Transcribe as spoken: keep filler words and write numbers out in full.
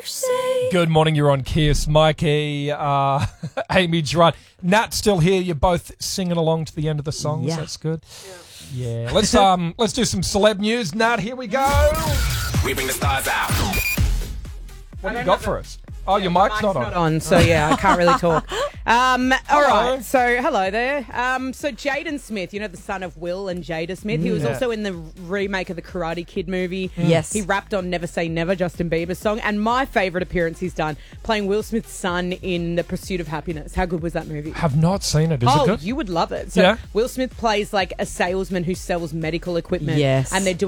say. Good morning, you're on Kiss. Mikey, uh, Amy Drudd. Nat still here. You're both singing along to the end of the songs. Yeah. That's good. Yeah. Let's um let's do some celeb news. Nat, here we go. We bring the stars out. What do you got for us? Oh, your mic's, not on. Not on, so yeah, I can't really talk. Um, all Hello. right, so hello there. Um, so Jaden Smith, you know, the son of Will and Jada Smith, he was Yeah. also in the remake of the Karate Kid movie. Yes. He rapped on Never Say Never, Justin Bieber's song. And my favourite appearance he's done, playing Will Smith's son in The Pursuit of Happiness. How good was that movie? Have not seen it. Is oh, it good? you would love it. So Yeah. Will Smith plays like a salesman who sells medical equipment. Yes. And they're doing